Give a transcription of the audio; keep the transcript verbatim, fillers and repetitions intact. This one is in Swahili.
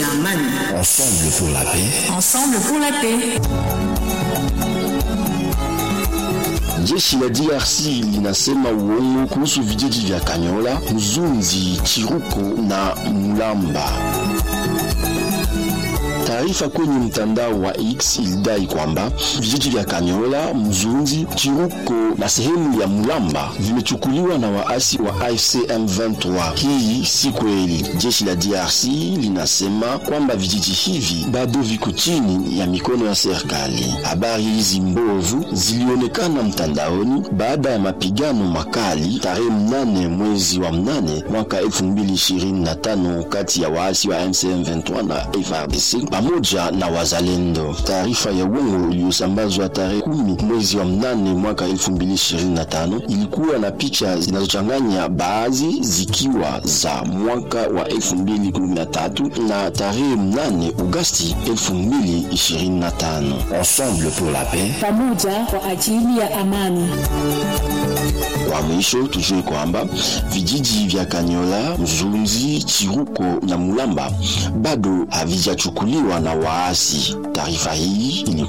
ya amani. Ensemble pour la paix. Ensemble pour la paix. Jeshi la D R C linasema uongo kuhusu vijiji vya Kanyola, Mzunzi, Chiruko na Mulamba. Taarifa kwenye mtandao wa X ilidai kwamba vijiji vya Kanyola, Mzunzi, Chiruko na sehemu ya Mulamba vimechukuliwa na waasi wa A F C M vingt-trois. Hii si kweli. Jeshi la D R C linasema kwamba vijiji hivi bado viko chini ya mikono ya serikali. Habari hizi mbovu zilionekana mtandaoni baada ya mapigano makali tarehe mnane mwezi wa mnane mwaka elfu mbili ishirini na tano kati ya waasi wa A F C M vingt-trois na F A R D C pamoja na wazalendo. Taarifa ya uongo iliyosambazwa tarehe kumi mwezi wa mnane mwaka elfu mbili ishirini na tano ilikuwa na picha zinazochanganya, baadhi zikiwa za mwaka wa elfu mbili kumi na tatu na tarehe mnane Agosti elfu mbili ishirini na tano. Ensemble pour la paix, pamoja kwa ajili ya amani. Kwa mwisho tujue kwamba vijiji vya Kanyola, Mzunzi, Chiruko na Mulamba bado havijachukuliwa na waasi. Taarifa hii